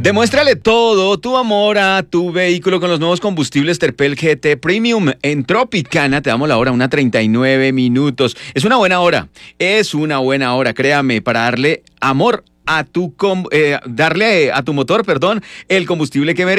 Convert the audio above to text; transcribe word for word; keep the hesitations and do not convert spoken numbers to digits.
Demuéstrale todo tu amor a tu vehículo con los nuevos combustibles Terpel G T Premium. En Tropicana te damos la hora, una treinta y nueve minutos. Es una buena hora, es una buena hora, créame, para darle amor a tu, com- eh, darle a tu motor, perdón, el combustible que merece.